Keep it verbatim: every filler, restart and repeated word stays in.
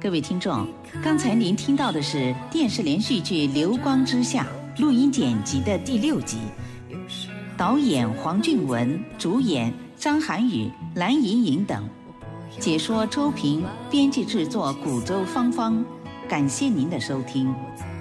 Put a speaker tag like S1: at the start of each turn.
S1: 各位听众，刚才您听到的是电视连续剧《流光之下》录音剪辑的第六集，导演黄俊文，主演张涵予、蓝盈莹等，解说周平，编辑制作古周芳芳。感谢您的收听。